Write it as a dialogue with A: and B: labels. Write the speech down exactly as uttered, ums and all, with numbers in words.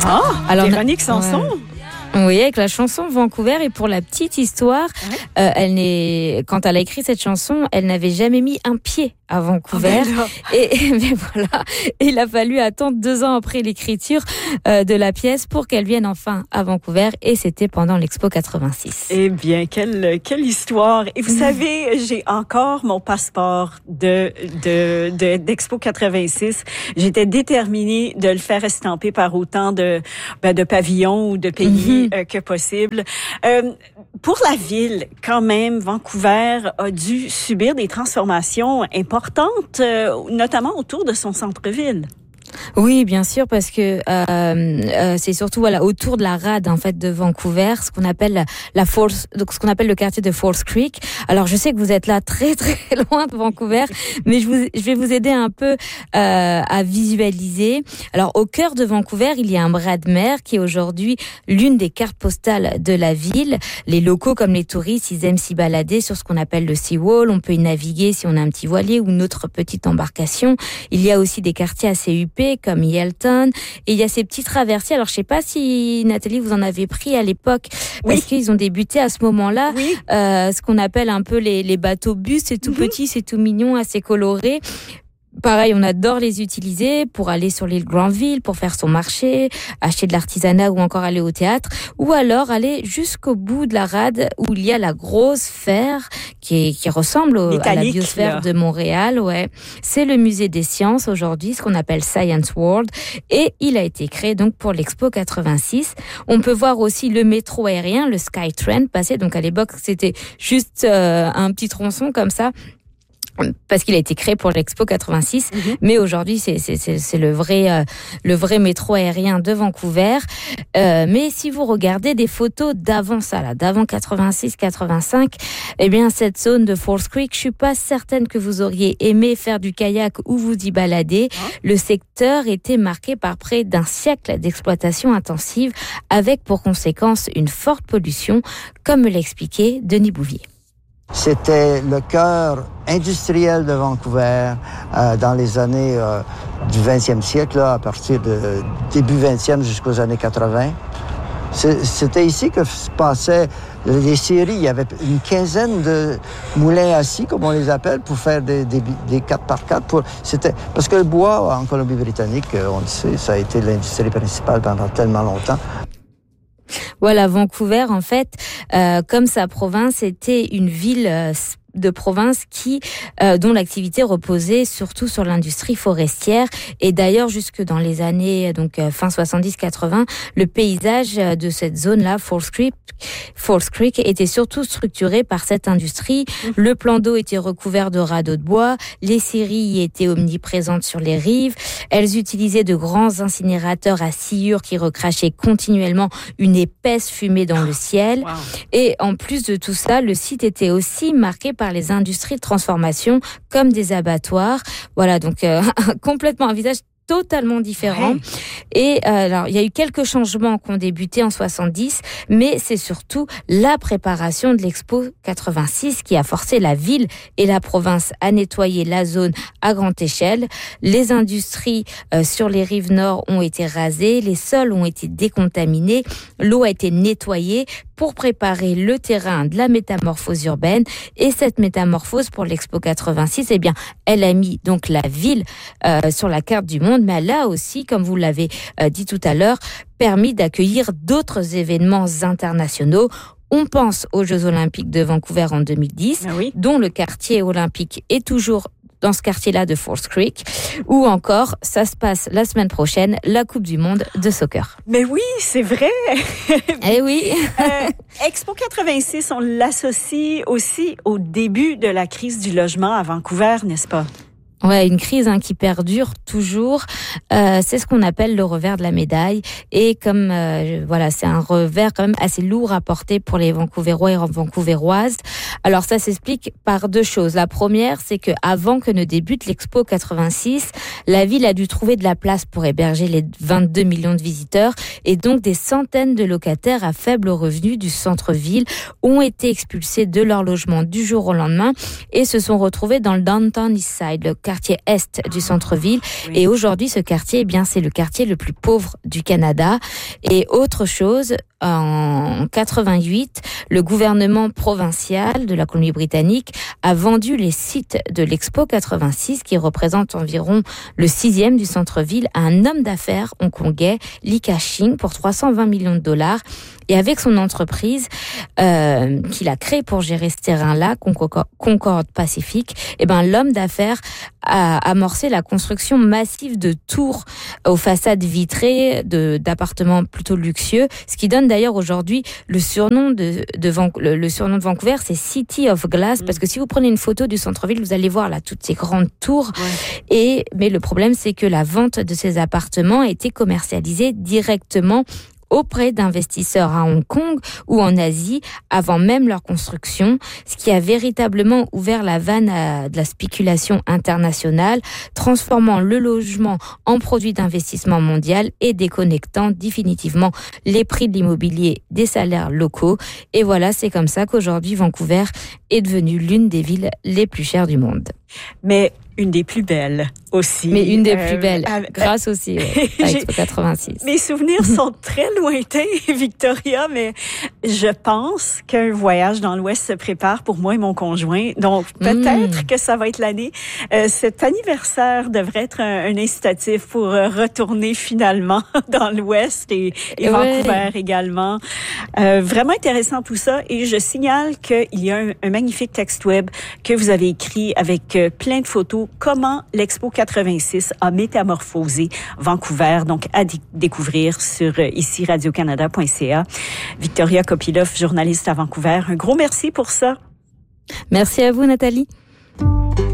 A: Ah, alors, Véronique Sanson.
B: Ouais. Oui, avec la chanson Vancouver. Et pour la petite histoire, ouais. euh, elle n'est, quand elle a écrit cette chanson, elle n'avait jamais mis un pied à Vancouver. Oh, et, mais voilà, il a fallu attendre deux ans après l'écriture euh, de la pièce pour qu'elle vienne enfin à Vancouver. Et c'était pendant l'Expo quatre-vingt-six.
A: Eh bien, quelle quelle histoire. Et vous mmh. savez, j'ai encore mon passeport de de, de d'Expo quatre-vingt-six. J'étais déterminée de le faire estamper par autant de ben, de pavillons ou de pays mmh. euh, que possible. Euh, pour la ville, quand même, Vancouver a dû subir des transformations importantes, euh, notamment autour de son centre-ville.
B: Oui, bien sûr, parce que euh, euh, c'est surtout voilà autour de la rade en fait de Vancouver, ce qu'on appelle la, la False, donc ce qu'on appelle le quartier de False Creek. Alors je sais que vous êtes là très très loin de Vancouver, mais je vous je vais vous aider un peu euh, à visualiser. Alors au cœur de Vancouver, il y a un bras de mer qui est aujourd'hui l'une des cartes postales de la ville. Les locaux comme les touristes, ils aiment s'y balader sur ce qu'on appelle le Seawall. On peut y naviguer si on a un petit voilier ou une autre petite embarcation. Il y a aussi des quartiers assez huppés comme Yalton, et il y a ces petits traversiers. Alors, je sais pas si, Nathalie, vous en avez pris à l'époque, oui. parce qu'ils ont débuté à ce moment-là, oui. euh, ce qu'on appelle un peu les, les bateaux-bus. C'est tout mm-hmm. petit, c'est tout mignon, assez coloré. Pareil, on adore les utiliser pour aller sur l'île Granville, pour faire son marché, acheter de l'artisanat ou encore aller au théâtre, ou alors aller jusqu'au bout de la rade où il y a la grosse sphère qui, est, qui ressemble au, à la biosphère là. de Montréal. Ouais, c'est le musée des sciences aujourd'hui, ce qu'on appelle Science World, et il a été créé donc pour l'Expo quatre-vingt-six. On peut voir aussi le métro aérien, le SkyTrain, passer. Donc à l'époque, c'était juste euh, un petit tronçon comme ça, parce qu'il a été créé pour l'Expo quatre-vingt-six, mmh. mais aujourd'hui c'est c'est c'est, c'est le vrai euh, le vrai métro aérien de Vancouver. Euh, mais si vous regardez des photos d'avant ça, là, d'avant quatre-vingt-six quatre-vingt-cinq, eh bien cette zone de False Creek, je suis pas certaine que vous auriez aimé faire du kayak ou vous y balader. Mmh. Le secteur était marqué par près d'un siècle d'exploitation intensive, avec pour conséquence une forte pollution, comme me l'expliquait Denis Bouvier.
C: C'était le cœur industriel de Vancouver euh, dans les années euh, du vingtième siècle, là, à partir de début vingtième jusqu'aux années quatre-vingts. C'est, c'était ici que se passaient les séries. Il y avait une quinzaine de moulins à scie, comme on les appelle, pour faire des, des, des quatre par quatre. Pour, c'était, parce que le bois, en Colombie-Britannique, on le sait, ça a été l'industrie principale pendant tellement longtemps.
B: Voilà, Vancouver, en fait, euh, comme sa province, était une ville euh, de province qui, euh, dont l'activité reposait surtout sur l'industrie forestière. Et d'ailleurs, jusque dans les années donc euh, fin soixante-dix quatre-vingts, le paysage de cette zone-là, False Creek, False Creek, était surtout structuré par cette industrie. Le plan d'eau était recouvert de radeaux de bois, les scieries étaient omniprésentes sur les rives, elles utilisaient de grands incinérateurs à sciure qui recrachaient continuellement une épaisse fumée dans le ciel. Wow. Et en plus de tout ça, le site était aussi marqué par les industries de transformation comme des abattoirs. Voilà, donc euh, complètement un visage totalement différent. Ouais. Et euh, alors, il y a eu quelques changements qui ont débuté en soixante-dix, mais c'est surtout la préparation de l'Expo quatre-vingt-six qui a forcé la ville et la province à nettoyer la zone à grande échelle. Les industries euh, sur les rives nord ont été rasées, les sols ont été décontaminés, l'eau a été nettoyée pour préparer le terrain de la métamorphose urbaine. Et cette métamorphose pour l'Expo quatre-vingt-six, eh bien, elle a mis donc la ville euh, sur la carte du monde, mais elle a aussi, comme vous l'avez euh, dit tout à l'heure, permis d'accueillir d'autres événements internationaux. On pense aux Jeux Olympiques de Vancouver en deux mille dix, ah oui. dont le quartier olympique est toujours dans ce quartier-là de False Creek, ou encore, ça se passe la semaine prochaine, la Coupe du Monde de soccer.
A: Mais oui, c'est vrai.
B: Eh oui.
A: euh, Expo quatre-vingt-six, on l'associe aussi au début de la crise du logement à Vancouver, n'est-ce pas?
B: Ouais, une crise hein, qui perdure toujours. Euh, c'est ce qu'on appelle le revers de la médaille. Et comme euh, voilà, c'est un revers quand même assez lourd à porter pour les Vancouverois et Vancouveroises. Alors ça s'explique par deux choses. La première, c'est que avant que ne débute l'Expo quatre-vingt-six, la ville a dû trouver de la place pour héberger les vingt-deux millions de visiteurs, et donc des centaines de locataires à faible revenu du centre-ville ont été expulsés de leur logement du jour au lendemain et se sont retrouvés dans le Downtown Eastside, le quartier quartier est du centre-ville. Oui. Et aujourd'hui, ce quartier, eh bien, c'est le quartier le plus pauvre du Canada. Et autre chose, en quatre-vingt-huit, le gouvernement provincial de la Colombie-Britannique a vendu les sites de l'Expo quatre-vingt-six, qui représente environ le sixième du centre-ville, à un homme d'affaires hongkongais, Li Ka-shing, pour trois cent vingt millions de dollars. Et avec son entreprise euh, qu'il a créée pour gérer ce terrain-là, Concorde Pacific, eh ben l'homme d'affaires a amorcé la construction massive de tours aux façades vitrées, de d'appartements plutôt luxueux, ce qui donne d'ailleurs aujourd'hui le surnom de, de Van, le, le surnom de Vancouver, c'est City of Glass, mmh. parce que si vous prenez une photo du centre-ville, vous allez voir là toutes ces grandes tours. Ouais. Et mais le problème, c'est que la vente de ces appartements a été commercialisée directement auprès d'investisseurs à Hong Kong ou en Asie avant même leur construction, ce qui a véritablement ouvert la vanne à de la spéculation internationale, transformant le logement en produit d'investissement mondial et déconnectant définitivement les prix de l'immobilier des salaires locaux. Et voilà, c'est comme ça qu'aujourd'hui Vancouver est devenue l'une des villes les plus chères du monde.
A: Mais une des plus belles aussi.
B: Mais une des euh, plus belles, euh, grâce aussi ouais, à Expo quatre-vingt-six.
A: Mes souvenirs sont très lointains, Victoria, mais je pense qu'un voyage dans l'Ouest se prépare pour moi et mon conjoint. Donc, peut-être mm. que ça va être l'année. Euh, cet anniversaire devrait être un, un incitatif pour euh, retourner finalement dans l'Ouest et, et ouais. Vancouver également. Euh, vraiment intéressant tout ça. Et je signale qu'il y a un, un magnifique texte web que vous avez écrit avec euh, plein de photos. Comment l'Expo quatre-vingt-six a métamorphosé Vancouver, donc à d- découvrir sur euh, ici radio canada point c a. Victoria Kopylov, journaliste à Vancouver, un gros merci pour ça.
B: Merci à vous, Nathalie.